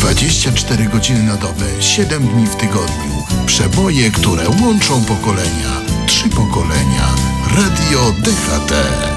24 godziny na dobę, 7 dni w tygodniu. Przeboje, które łączą pokolenia. 3 pokolenia. Radio DHT.